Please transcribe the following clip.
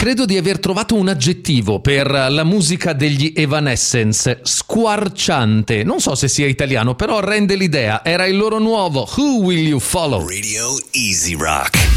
Credo di aver trovato un aggettivo per la musica degli Evanescence: squarciante. Non so se sia italiano, però rende l'idea. Era il loro nuovo Who Will You Follow? Radio Easy Rock.